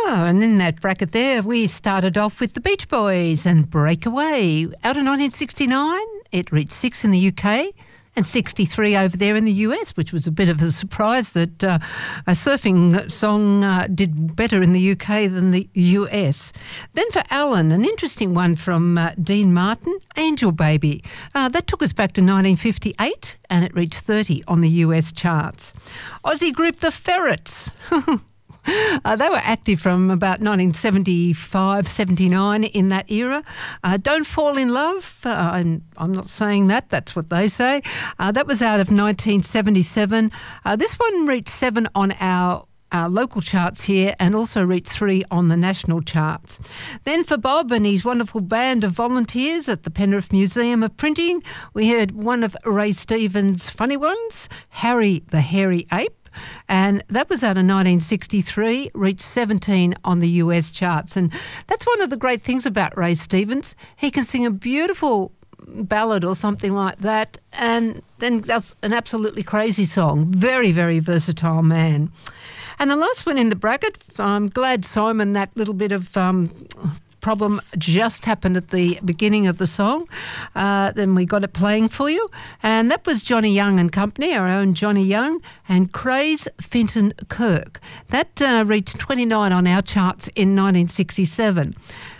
Oh, and in that bracket there, we started off with the Beach Boys and Breakaway. Out in 1969, it reached 6 in the UK and 63 over there in the US, which was a bit of a surprise that a surfing song did better in the UK than the US. Then for Alan, an interesting one from Dean Martin, Angel Baby. That took us back to 1958 and it reached 30 on the US charts. Aussie group The Ferrets. They were active from about 1975-79 in that era. Don't Fall in Love, I'm not saying that, that's what they say. That was out of 1977. This one reached 7 on our local charts here and also reached 3 on the national charts. Then for Bob and his wonderful band of volunteers at the Penrith Museum of Printing, we heard one of Ray Stevens' funny ones, Harry the Hairy Ape. And that was out of 1963, reached 17 on the US charts. And that's one of the great things about Ray Stevens. He can sing a beautiful ballad or something like that, and then that's an absolutely crazy song. Very, very versatile man. And the last one in the bracket, I'm glad, Simon, that little bit of problem just happened at the beginning of the song. Then we got it playing for you. And that was Johnny Young and Company, our own Johnny Young, and Craze Finton Kirk. That reached 29 on our charts in 1967.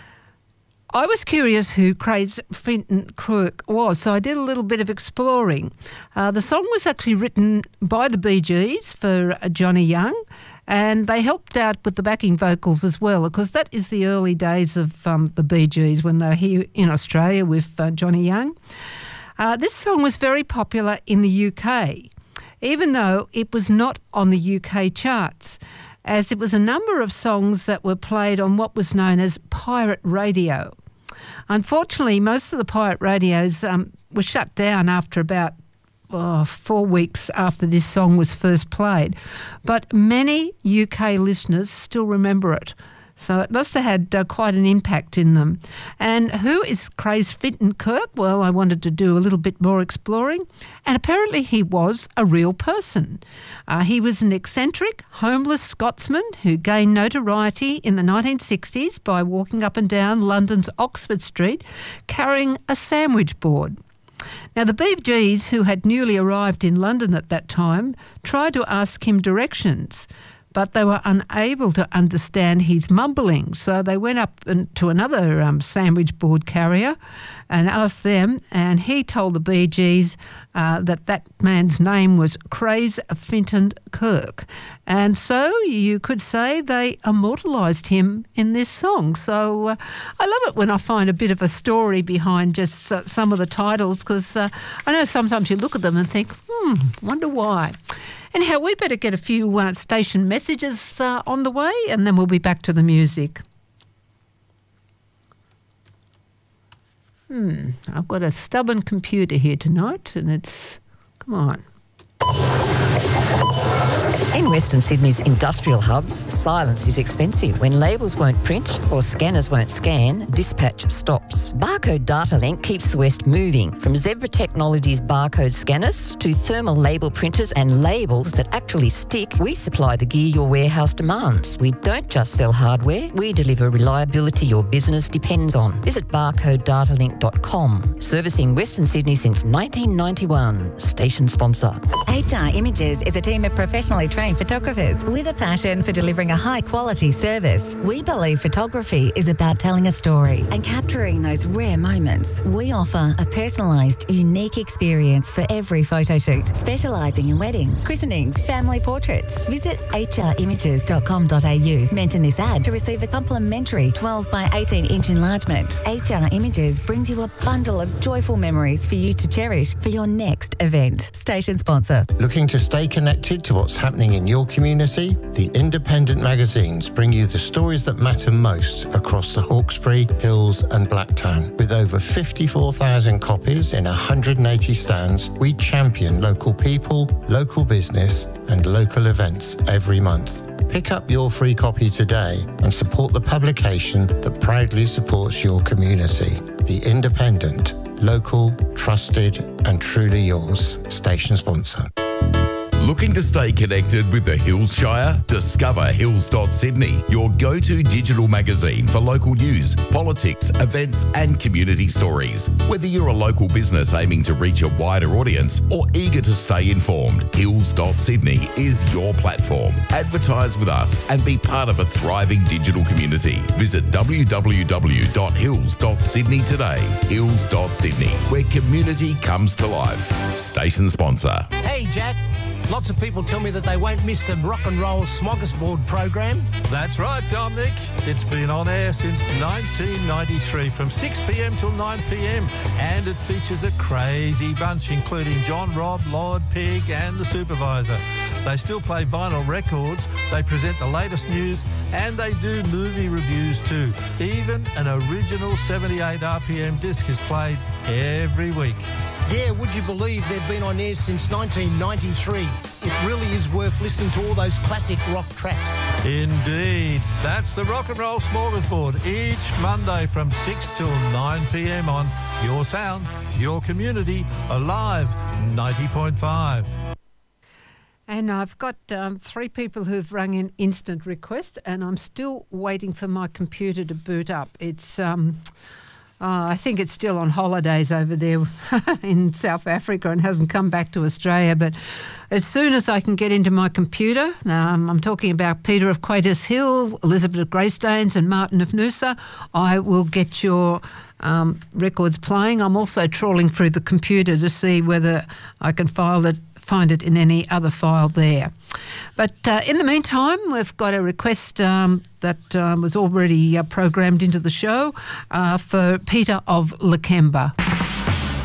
I was curious who Craze Finton Kirk was, so I did a little bit of exploring. The song was actually written by the Bee Gees for Johnny Young, and they helped out with the backing vocals as well, because that is the early days of the Bee Gees when they were here in Australia with Johnny Young. This song was very popular in the UK, even though it was not on the UK charts, as it was a number of songs that were played on what was known as pirate radio. Unfortunately, most of the pirate radios were shut down after about 4 weeks after this song was first played. But many UK listeners still remember it. So it must have had quite an impact in them. And who is Craze Finton Kirk? Well, I wanted to do a little bit more exploring. And apparently he was a real person. He was an eccentric, homeless Scotsman who gained notoriety in the 1960s by walking up and down London's Oxford Street carrying a sandwich board. Now, the Bee Gees, who had newly arrived in London at that time, tried to ask him directions, but they were unable to understand his mumbling. So they went up to another sandwich board carrier and asked them, and he told the Bee Gees that man's name was Craze Finton Kirk. And so you could say they immortalised him in this song. So I love it when I find a bit of a story behind just some of the titles, because I know sometimes you look at them and think, wonder why. Anyhow, we better get a few station messages on the way, and then we'll be back to the music. I've got a stubborn computer here tonight, and it's... Come on. In Western Sydney's industrial hubs, silence is expensive. When labels won't print or scanners won't scan, dispatch stops. Barcode Data Link keeps the West moving. From Zebra Technologies barcode scanners to thermal label printers and labels that actually stick, we supply the gear your warehouse demands. We don't just sell hardware, we deliver reliability your business depends on. Visit barcodedatalink.com. Servicing Western Sydney since 1991. Station sponsor. HR Images is a team of professionally trained photographers with a passion for delivering a high-quality service. We believe photography is about telling a story and capturing those rare moments. We offer a personalised, unique experience for every photo shoot, specialising in weddings, christenings, family portraits. Visit hrimages.com.au. Mention this ad to receive a complimentary 12 by 18-inch enlargement. HR Images brings you a bundle of joyful memories for you to cherish for your next event. Station sponsor. Looking to stay connected to what's happening in your community? The independent magazines bring you the stories that matter most across the Hawkesbury, Hills and Blacktown. With over 54,000 copies in 180 stands, we champion local people, local business and local events every month. Pick up your free copy today and support the publication that proudly supports your community. The Independent. Local, trusted and truly yours. Station sponsor. Looking to stay connected with the Hills Shire? Discover Hills.Sydney, your go-to digital magazine for local news, politics, events and community stories. Whether you're a local business aiming to reach a wider audience or eager to stay informed, Hills.Sydney is your platform. Advertise with us and be part of a thriving digital community. Visit www.hills.sydney today. Hills.Sydney, where community comes to life. Station sponsor. Hey, Jack. Lots of people tell me that they won't miss the Rock and Roll Smorgasbord program. That's right, Dominic. It's been on air since 1993 from 6 p.m. till 9 p.m. and it features a crazy bunch including John Robb, Lord Pig and the Supervisor. They still play vinyl records, they present the latest news and they do movie reviews too. Even an original 78 RPM disc is played every week. Yeah, would you believe they've been on air since 1993? It really is worth listening to all those classic rock tracks. Indeed. That's the Rock and Roll Smorgasbord each Monday from 6 till 9 p.m. on Your Sound, Your Community, Alive 90.5. And I've got 3 people who've rung in instant request and I'm still waiting for my computer to boot up. It's... I think it's still on holidays over there in South Africa and hasn't come back to Australia. But as soon as I can get into my computer, I'm talking about Peter of Quaytors Hill, Elizabeth of Greystanes and Martin of Noosa, I will get your records playing. I'm also trawling through the computer to see whether I can find it in any other file there. But in the meantime, we've got a request that was already programmed into the show for Peter of Lakemba.